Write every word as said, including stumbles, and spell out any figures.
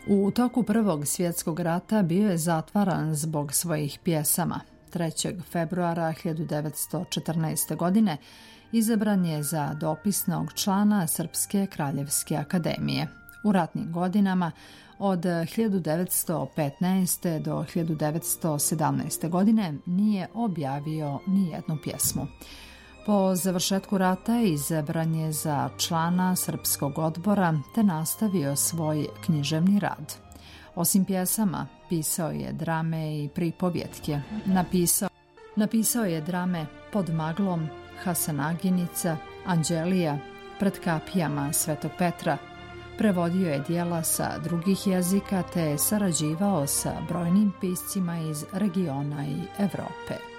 U toku Prvog svjetskog rata bio je zatvaran zbog svojih pjesama. trećeg februara hiljadu devetsto četrnaeste. godine izabran je za dopisnog člana Srpske kraljevske akademije. U ratnim godinama od hiljadu devetsto petnaeste. do hiljadu devetsto sedamnaeste. godine nije objavio ni jednu pjesmu. Po završetku rata izabran je za člana Srpskog odbora te nastavio svoj književni rad. Osim pjesama, pisao je drame i pripovjetke. Napisao, napisao je drame Pod maglom, Hasanaginica, Anđelija, Pred kapijama Svetog Petra. Prevodio je dijela sa drugih jezika te je sarađivao sa brojnim piscima iz regiona i Evrope.